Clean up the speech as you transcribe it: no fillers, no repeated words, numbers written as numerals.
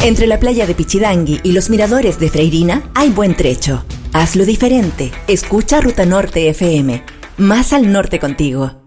Entre la playa de Pichidangui y los miradores de Freirina hay buen trecho. Hazlo diferente. Escucha Ruta Norte FM. Más al norte contigo.